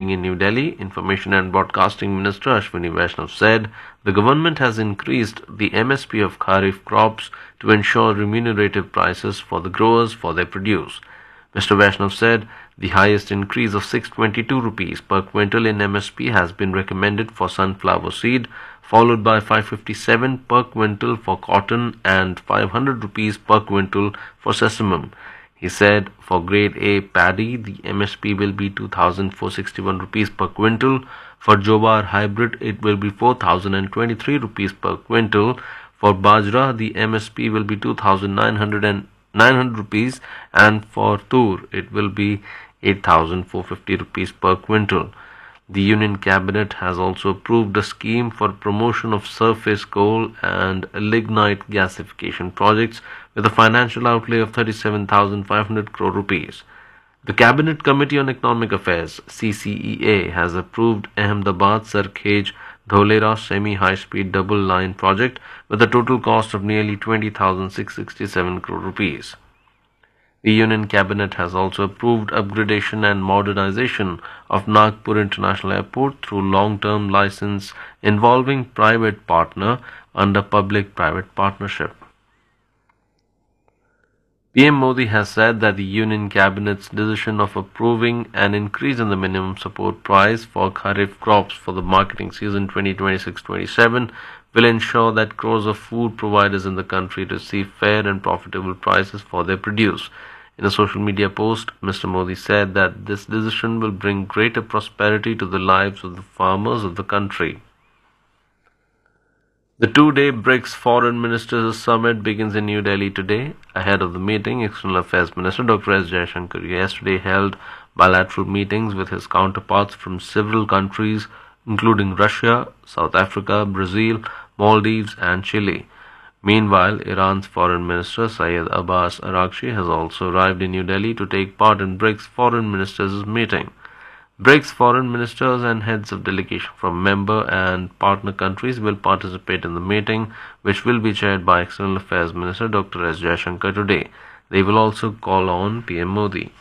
meeting in New Delhi, Information and Broadcasting Minister Ashwini Vaishnav said the government has increased the MSP of Kharif crops to ensure remunerative prices for the growers for their produce. Mr. Vaishnav said the highest increase of 622 rupees per quintal in MSP has been recommended for sunflower seed, followed by 557 per quintal for cotton and 500 rupees per quintal for sesamum. He said for grade A paddy, the MSP will be 2,461 rupees per quintal. For Jowar hybrid, it will be 4,023 rupees per quintal. For Bajra, the MSP will be 2,900 rupees, and for Tur, it will be 8,450 rupees per quintal. The Union Cabinet has also approved a scheme for promotion of surface coal and lignite gasification projects with a financial outlay of 37,500 crore rupees. The Cabinet Committee on Economic Affairs (CCEA) has approved Ahmedabad Sarkhej Dholera semi-high-speed double line project with a total cost of nearly 20,667 crore rupees. The Union Cabinet has also approved upgradation and modernization of Nagpur International Airport through long-term license involving private partner under public-private partnership. PM Modi has said that the Union Cabinet's decision of approving an increase in the minimum support price for Kharif crops for the marketing season 2026-27 will ensure that crores of food providers in the country receive fair and profitable prices for their produce. In a social media post, Mr. Modi said that this decision will bring greater prosperity to the lives of the farmers of the country. The two-day BRICS Foreign Ministers Summit begins in New Delhi today. Ahead of the meeting, External Affairs Minister Dr. S. Jaishankar yesterday held bilateral meetings with his counterparts from several countries, including Russia, South Africa, Brazil, Maldives, and Chile. Meanwhile, Iran's Foreign Minister Syed Abbas Araghchi has also arrived in New Delhi to take part in BRICS Foreign Ministers' meeting. BRICS foreign ministers and heads of delegation from member and partner countries will participate in the meeting, which will be chaired by External Affairs Minister Dr. S. Jaishankar today. They will also call on PM Modi.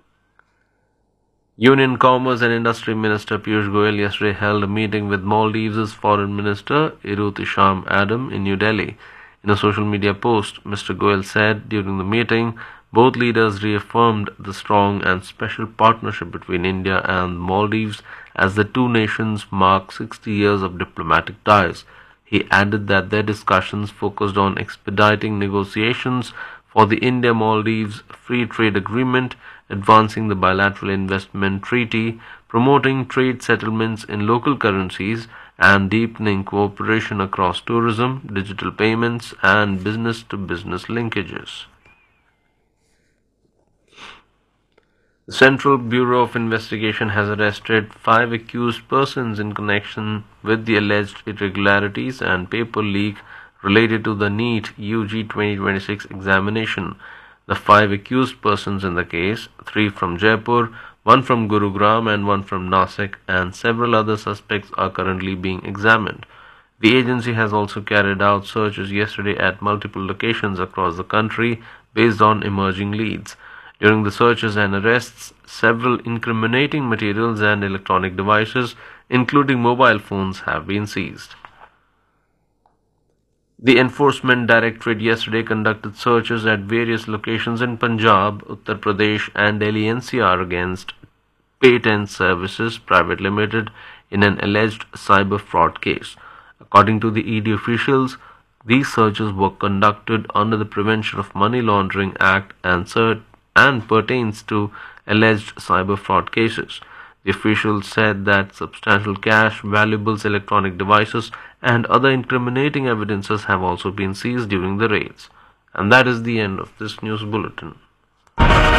Union Commerce and Industry Minister Piyush Goyal yesterday held a meeting with Maldives' Foreign Minister Irutisham Adam in New Delhi. In a social media post, Mr. Goyal said during the meeting, both leaders reaffirmed the strong and special partnership between India and Maldives as the two nations mark 60 years of diplomatic ties. He added that their discussions focused on expediting negotiations for the India-Maldives Free Trade Agreement, advancing the bilateral investment treaty, promoting trade settlements in local currencies, and deepening cooperation across tourism, digital payments, and business-to-business linkages. The Central Bureau of Investigation has arrested 5 accused persons in connection with the alleged irregularities and paper leak related to the NEET UG 2026 examination. The 5 accused persons in the case, 3 from Jaipur, 1 from Gurugram and 1 from Nasik, and several other suspects are currently being examined. The agency has also carried out searches yesterday at multiple locations across the country based on emerging leads. During the searches and arrests, several incriminating materials and electronic devices, including mobile phones, have been seized. The Enforcement Directorate yesterday conducted searches at various locations in Punjab, Uttar Pradesh, and Delhi NCR against Patent Services Private Limited in an alleged cyber fraud case. According to the ED officials, these searches were conducted under the Prevention of Money Laundering Act and pertains to alleged cyber fraud cases. The officials said that substantial cash, valuables, electronic devices, and other incriminating evidences have also been seized during the raids. And that is the end of this news bulletin.